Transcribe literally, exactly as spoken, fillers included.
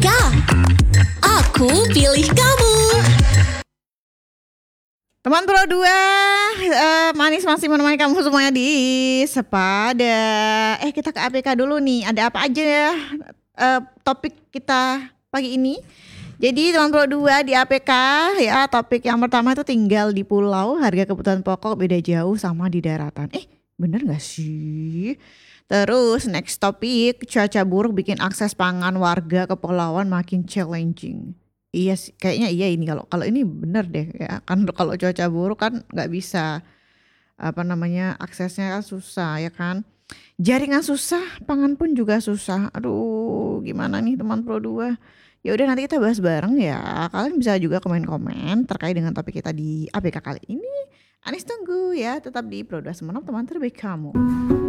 K. Aku pilih kamu. Teman Pro dua, uh, Manis masih menemani kamu semuanya di Sepada. Eh kita ke A P K dulu nih, ada apa aja ya uh, topik kita pagi ini. Jadi teman Pro dua di A P K ya, topik yang pertama itu tinggal di pulau, harga kebutuhan pokok beda jauh sama di daratan. Eh bener gak sih? Terus next topik, cuaca buruk bikin akses pangan warga kepulauan makin challenging. Iya sih, kayaknya iya ini kalau kalau ini bener deh ya kan, kalau cuaca buruk kan nggak bisa apa namanya aksesnya kan susah ya kan, jaringan susah, pangan pun juga susah. Aduh gimana nih teman Pro dua? Ya udah nanti kita bahas bareng ya. Kalian bisa juga komen-komen terkait dengan topik kita di A P K kali ini. Anis tunggu ya, tetap di Pro dua Semenap teman terbaik kamu.